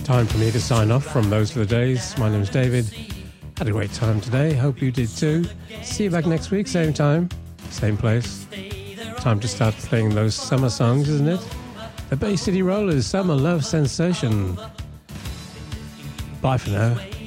Time for me to sign off from Those Were the Days. My name's David. Had a great time today. Hope you did too. See you back next week, same time, same place. Time to start playing those summer songs, isn't it? The Bay City Rollers, Summer Love Sensation. Bye for now.